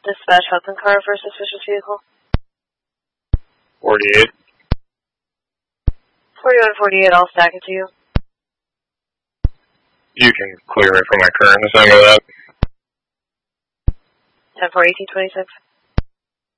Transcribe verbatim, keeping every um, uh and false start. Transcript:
Dispatch Hudson car for a suspicious vehicle. forty-eight. forty-one forty-eight, I'll stack it to you. You can clear it from my current assignment of that. ten four eighteen twenty-six.